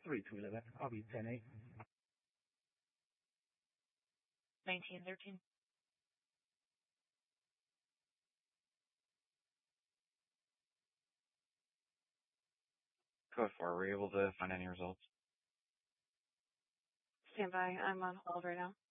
3 to 11. I'll be 10-8. 19-13. Code 4, were you able to find any results? Stand by. I'm on hold right now.